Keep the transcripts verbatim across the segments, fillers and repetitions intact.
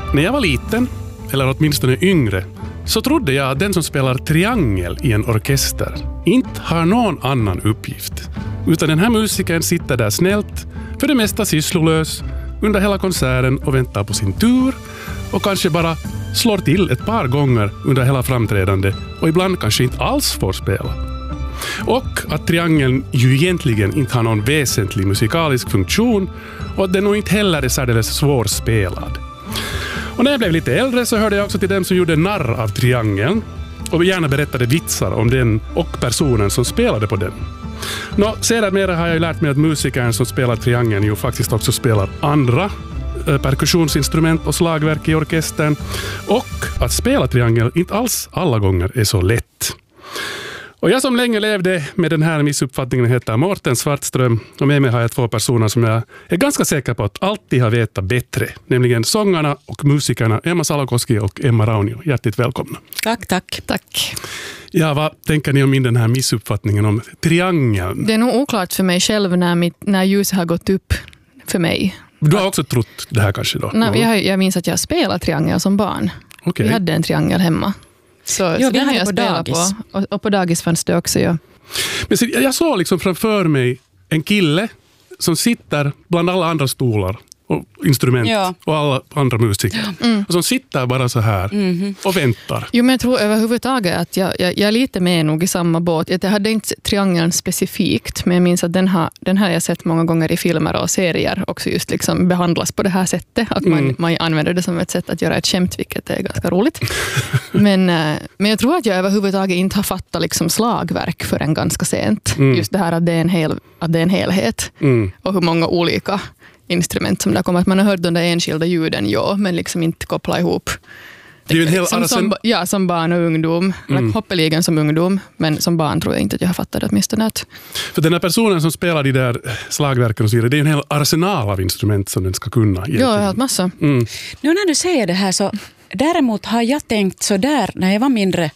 När jag var liten, eller åtminstone yngre, så trodde jag att den som spelar triangel i en orkester inte har någon annan uppgift. Utan den här musikern sitter där snällt, för det mesta sysslolös, under hela konserten och väntar på sin tur och kanske bara slår till ett par gånger under hela framträdande och ibland kanske inte alls får spela. Och att triangeln ju egentligen inte har någon väsentlig musikalisk funktion och att den nog inte heller är särdeles svårspelad. Och när jag blev lite äldre så hörde jag också till dem som gjorde narr av triangeln och gärna berättade vitsar om den och personen som spelade på den. Nå, sedermera har jag ju lärt mig att musikern som spelar triangeln ju faktiskt också spelar andra eh, perkussionsinstrument och slagverk i orkestern och att spela triangel inte alls alla gånger är så lätt. Och jag som länge levde med den här missuppfattningen heter Mårten Svartström och med mig har jag två personer som jag är ganska säker på att alltid har vetat bättre, nämligen sångarna och musikerna Emma Salakoski och Emma Raunio. Hjärtligt välkomna. Tack, tack. Tack. Ja, vad tänker ni om den här missuppfattningen om triangeln? Det är nog oklart för mig själv när, mitt, när ljuset har gått upp för mig. Du har också trott det här kanske då? Nej, jag, jag minns att jag spelade triangel som barn. Okay. Vi hade en triangel hemma. Så, jo, så det har jag på spelat dagis. på. Och, och på dagis fanns det också. Ja. Men så, jag såg liksom framför mig en kille som sitter bland alla andra stolar och instrument ja. och alla andra musiker. Mm. Och som sitter bara så här mm-hmm. och väntar. Jo, men jag tror överhuvudtaget att jag, jag, jag är lite med nog i samma båt. Jag hade inte triangeln specifikt, men jag minns att den har, den har jag sett många gånger i filmer och serier också just liksom behandlas på det här sättet. Att man, mm. man använder det som ett sätt att göra ett skämt, vilket är ganska roligt. men, men jag tror att jag överhuvudtaget inte har fattat liksom slagverk förrän ganska sent. Mm. Just det här att det är en, hel, att det är en helhet mm. och hur många olika instrument som där kommer. Att man har hört de där enskilda ljuden, ja, men liksom inte koppla ihop. Det är ju en hel som, arsen... som, ja, som barn och ungdom. Mm. Hoppeligen som ungdom, men som barn tror jag inte att jag har fattat det åtminstone. För den här personen som spelar de där slagverken och så vidare, det är en hel arsenal av instrument som den ska kunna. Ja, jag har haft massa. Mm. Nu när du säger det här så, däremot har jag tänkt så där när jag var mindre,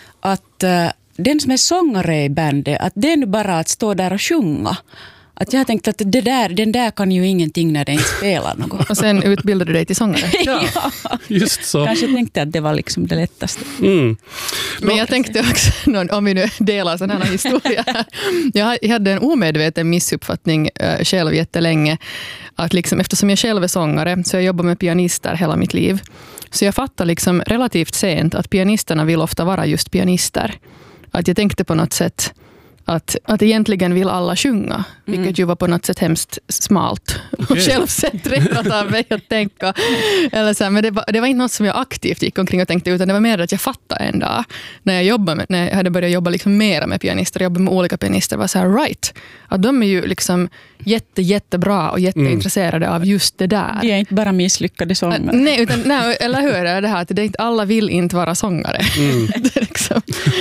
att uh, den som är sångare i bandet, att det är nu bara att stå där och sjunga. Att jag har tänkt att det där, den där kan ju ingenting när den inte spelar något. Och sen utbildade du dig till sångare. Ja, just så. Kanske tänkte att det var liksom det lättaste. Mm. Men jag tänkte också, om vi nu delar sån här historia. Jag hade en omedveten missuppfattning äh, själv jättelänge. Att liksom, eftersom jag själv är sångare så jag jobbar med pianister hela mitt liv. Så jag fattar liksom relativt sent att pianisterna vill ofta vara just pianister. Att jag tänkte på något sätt Att, att egentligen vill alla sjunga, vilket mm. ju var på något sätt hemskt smalt och okay. självcentrerat av mig att tänka. Eller så här, men det var, det var inte något som jag aktivt gick omkring och tänkte, utan det var mer att jag fattade en dag när jag, jobbade med, när jag hade börjat jobba liksom mera med pianister, jobba med olika pianister, var så här, right, att de är ju liksom jätte, jättebra och jätteintresserade mm. av just det där. De är inte bara misslyckade sångare. Nej, utan, nej, eller hur är det här att det inte, alla vill inte vara sångare. Mm. det är liksom,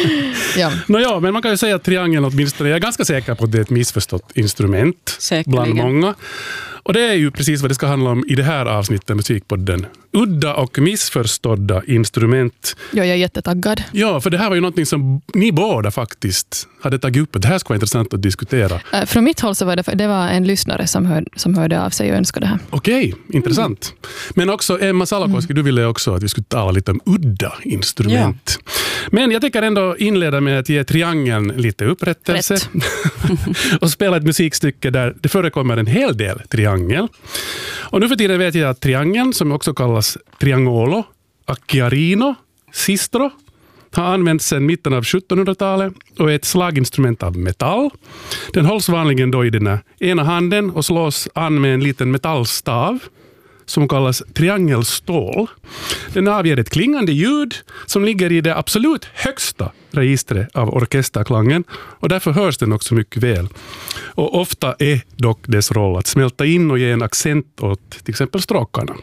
ja. No, ja, men man kan ju säga att triangeln åtminstone, jag är ganska säker på att det är ett missförstått instrument Säkerligen. Bland många. Och det är ju precis vad det ska handla om i det här avsnittet Musikpodden. Udda och missförstådda instrument. Ja, jag är jättetaggad. Ja, för det här var ju någonting som ni båda faktiskt hade tagit upp. Det här skulle vara intressant att diskutera. Äh, från mitt håll så var det, det var en lyssnare som, hör, som hörde av sig och önskade det här. Okej, intressant. Mm. Men också Emma Salakoski, mm. du ville också att vi skulle tala lite om udda instrument. Ja. Men jag tänker ändå inleda med att ge triangeln lite upprättelse. och spela ett musikstycke där det förekommer en hel del triangel. Och nu för tiden vet jag att triangeln, som också kallas triangolo, acchiarino, sistro, har använts sedan mitten av sjuttonhundratalet och är ett slaginstrument av metall. Den hålls vanligen då i den ena handen och slås an med en liten metallstav som kallas triangelstål. Den avger ett klingande ljud som ligger i det absolut högsta registret av orkesterklangen och därför hörs den också mycket väl. Och ofta är dock dess roll att smälta in och ge en accent åt till exempel stråkarna.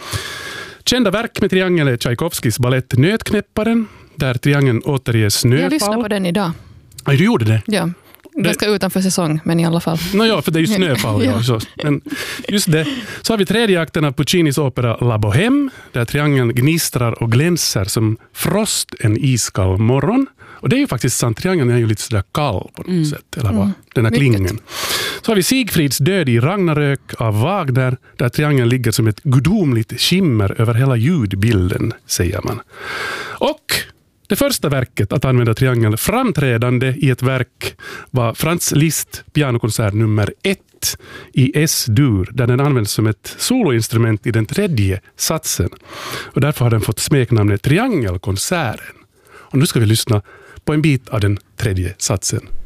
Kända verk med triangel är Tchaikovskis ballett Nötknäpparen, där triangeln återger snöfall. Jag lyssnade på den idag. Ja, du gjorde det? Ja. Ganska utanför säsong, men i alla fall. No, ja, för det är ju snöfall. ja. Så, men just det. Så har vi tredje akten av Puccinis opera La Bohème, där triangeln gnistrar och glänser som frost en iskall morgon. Och det är ju faktiskt sant, triangeln är ju lite sådär kall på något mm. sätt, eller vad? Mm. Den här Mycket. klingen. Så har vi Siegfrieds död i Ragnarök av Wagner, där triangeln ligger som ett gudomligt skimmer över hela ljudbilden, säger man. Och det första verket att använda triangeln framträdande i ett verk var Franz Liszt pianokonsert nummer ett i S-dur, där den används som ett soloinstrument i den tredje satsen. Och därför har den fått smeknamnet Triangelkonserten. Och nu ska vi lyssna på en bit av den tredje satsen.